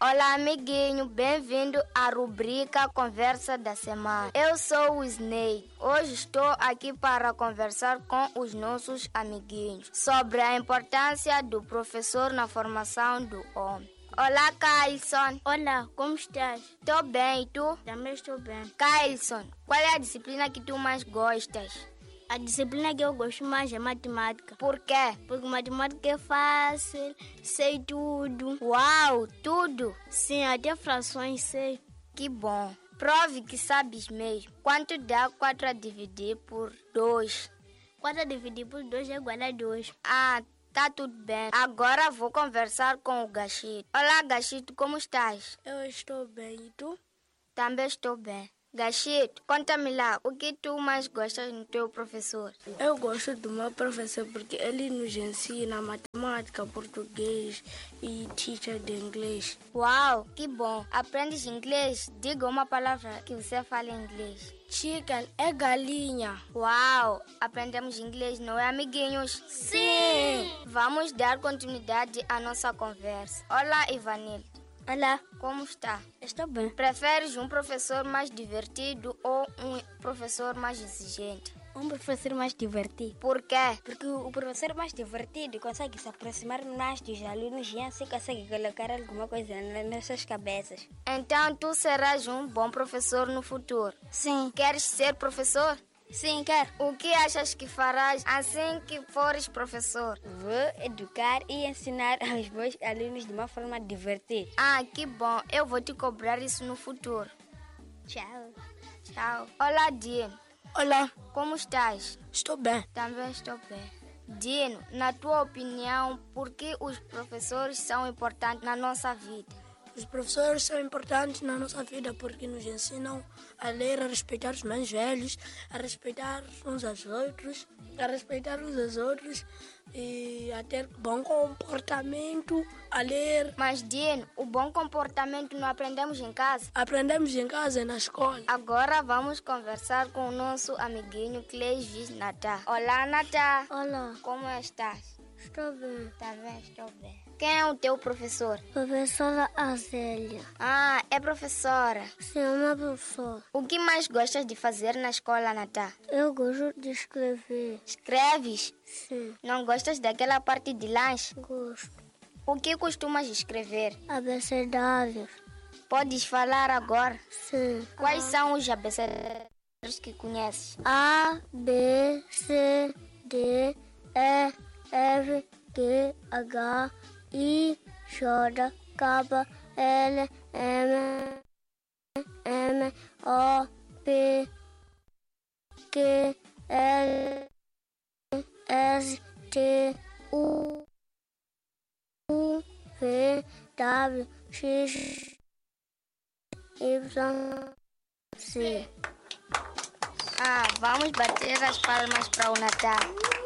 Olá, amiguinho, bem-vindo à rubrica Conversa da Semana. Eu sou o Snake. Hoje estou aqui para conversar com os nossos amiguinhos sobre a importância do professor na formação do homem. Olá, Kailson. Olá, como estás? Estou bem, e tu? Também estou bem. Kailson, qual é a disciplina que tu mais gostas? A disciplina que eu gosto mais é matemática. Por quê? Porque matemática é fácil, sei tudo. Uau, tudo? Sim, até frações sei. Que bom. Prove que sabes mesmo. Quanto dá 4 a dividir por 2? 4 a dividir por 2 é igual a 2. Ah, tá tudo bem. Agora vou conversar com o Gachito. Olá, Gachito, como estás? Eu estou bem, e tu? Também estou bem. Gachito, conta-me lá, o que tu mais gostas do teu professor? Eu gosto do meu professor porque ele nos ensina matemática, português e teacher de inglês. Uau, que bom. Aprendes inglês? Diga uma palavra que você fala em inglês. Chicken é galinha. Uau, aprendemos inglês, não é, amiguinhos? Sim! Vamos dar continuidade à nossa conversa. Olá, Ivanildo. Olá, Como está? estou bem. Preferes um professor mais divertido ou um professor mais exigente? Um professor mais divertido. Por quê? Porque o professor mais divertido consegue se aproximar mais dos alunos e assim consegue colocar alguma coisa nas suas cabeças. Então tu serás um bom professor no futuro. Sim. Queres ser professor? Sim, quero. O que achas que farás assim que fores professor? Vou educar e ensinar aos meus alunos de uma forma divertida. Ah, que bom. Eu vou te cobrar isso no futuro. Tchau. Tchau. Olá, Dino. Olá, Como estás? estou bem. Também estou bem. Dino, na tua opinião, por que os professores são importantes na nossa vida? Os professores são importantes na nossa vida porque nos ensinam a ler, a respeitar os mais velhos, a respeitar uns aos outros, e a ter bom comportamento, a ler. Mas, Dino, o bom comportamento não aprendemos em casa? Aprendemos em casa e na escola. Agora vamos conversar com o nosso amiguinho Cleis Natá. Olá, Natá. Olá, Como estás? estou bem. Também estou bem. Quem é o teu professor? Professora Azélia. Ah, é professora. Sim, uma professora. O que mais gostas de fazer na escola, Natá? Eu gosto de escrever. Escreves? Sim, Não gostas daquela parte de lanche? gosto. O que costumas escrever? Abecedários. Podes falar agora? Sim. Quais são os abecedários que conheces? A, B, C, D, E, F, G, H, I, J, K, L, M, O, P, Q, L, S, T, U, V, W, X, Y, Z. Ah, vamos bater as palmas para o Natá.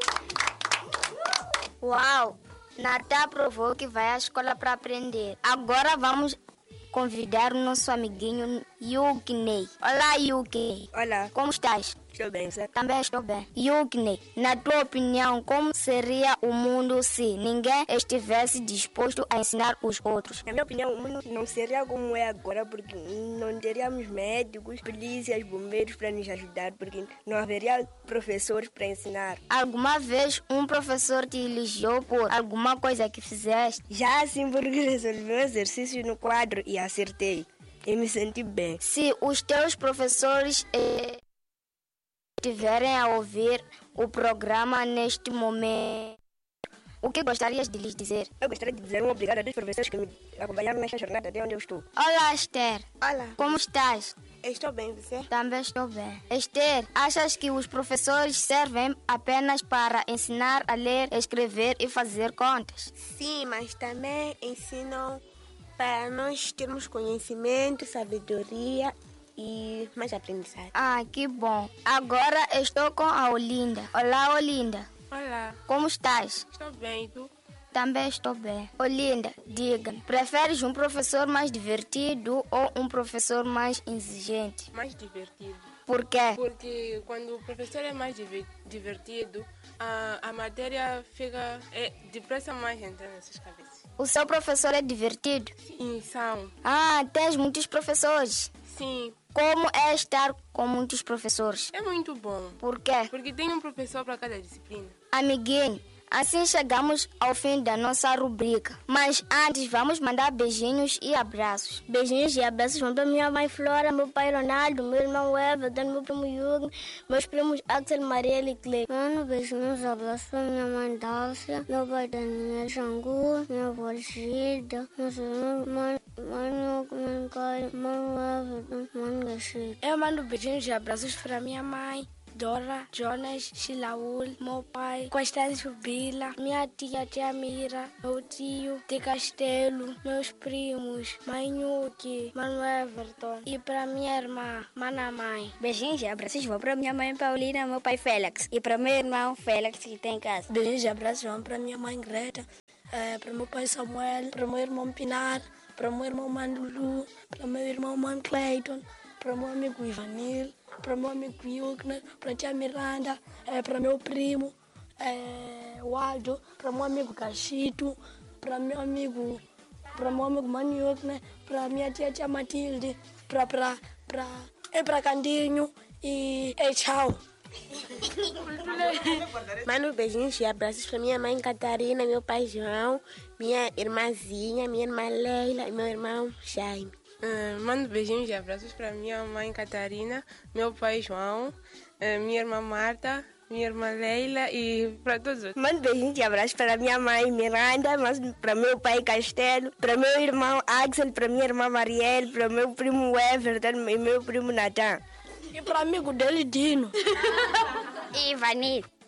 Uau! Natá provou que vai à escola para aprender. Agora vamos convidar o nosso amiguinho Yukney. Olá, Yukney. Olá, Como estás? estou bem, certo? Também estou bem. Yukney, na tua opinião, como seria o mundo se ninguém estivesse disposto a ensinar os outros? Na minha opinião, o mundo não seria como é agora, porque não teríamos médicos, polícias, bombeiros para nos ajudar, porque não haveria professores para ensinar. Alguma vez um professor te elogiou por alguma coisa que fizeste? Já assim, porque resolvi o exercício no quadro e acertei. E me senti bem. Se os teus professores estiverem a ouvir o programa neste momento, o que gostarias de lhes dizer? Eu gostaria de dizer um obrigado a dos professores que me acompanharam nesta jornada até onde eu estou. Olá, Esther. Olá, Como estás? estou bem, você? Também estou bem. Esther, achas que os professores servem apenas para ensinar a ler, escrever e fazer contas? Sim, mas também ensinam para nós termos conhecimento, sabedoria e mais aprendizagem. Ah, que bom. Agora estou com a Olinda. Olá, Olinda. Olá, Como estás? estou bem, e tu? Também estou bem. Olinda, diga-me, preferes um professor mais divertido ou um professor mais exigente? Mais divertido. Por quê? Porque quando o professor é mais divertido, a matéria fica depressa mais entrar nessas cabeças. O seu professor é divertido? Sim, são. Ah, tens muitos professores. Sim, Como é estar com muitos professores? é muito bom. Por quê? Porque tem um professor para cada disciplina. Amiguinho, assim chegamos ao fim da nossa rubrica. Mas antes vamos mandar beijinhos e abraços. Beijinhos e abraços vão para minha mãe Flora, meu pai Ronaldo, meu irmão Everton, meu primo Jürgen, meus primos Axel, Mariela e Clay. Mano, beijinhos e abraços para minha mãe Dálcia, meu pai Daniel Xangu, minha avó Gida, meus irmãos, mano, Everton, mano, Gachito. Eu mando beijinhos e abraços para minha mãe Dora, Jonas, Shilaul, meu pai, Constâncio Bila, minha tia Mira, meu tio de Castelo, meus primos, Manhuque, Mano Everton e para minha irmã, Mana Mãe. Beijinhos e abraços vão para minha mãe Paulina, meu pai Félix e para meu irmão Félix que tem em casa. Beijinhos e abraços vão para minha mãe Greta, para meu pai Samuel, para meu irmão Pinar, para meu irmão Mandulu, para meu irmão Man Clayton, para meu amigo Ivanil, para meu amigo Yukner, para a tia Miranda, para meu primo Waldo, para meu amigo Cachito, para meu amigo Mano Yukner, para minha tia Matilde, para Candinho e tchau. Mando beijinhos e abraços para minha mãe Catarina, meu pai João, minha irmãzinha, minha irmã Leila e meu irmão Jaime. Mando beijinhos e abraços para minha mãe Catarina, meu pai João, minha irmã Marta, minha irmã Leila e para todos os outros. Mando beijinhos e abraços para minha mãe Miranda, para meu pai Castelo, para meu irmão Axel, para minha irmã Marielle, para meu primo Everton e meu primo Natan. E para amigo dele Dino. E Vanille.